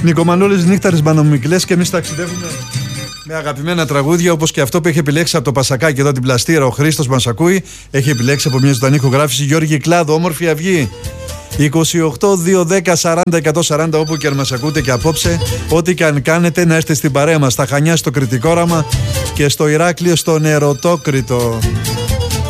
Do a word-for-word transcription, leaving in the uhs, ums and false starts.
Νίκο Μανώλης, νύχταρες μπανομικλές και εμείς ταξιδεύουμε με αγαπημένα τραγούδια, όπως και αυτό που έχει επιλέξει από το Πασακάκι εδώ την Πλαστήρα. Ο Χρήστος μας ακούει. Έχει επιλέξει από μια ζωντανή ηχογράφηση Γιώργη Κλάδο, Όμορφη Αυγή. είκοσι οκτώ δύο δέκα σαράντα εκατόν σαράντα, όπου και αν μας ακούτε και απόψε, ό,τι και αν κάνετε, να έρθετε στην παρέα μας. Στα Χανιά στο Κρητικόραμα και στο Ηράκλειο στον Ερωτόκριτο.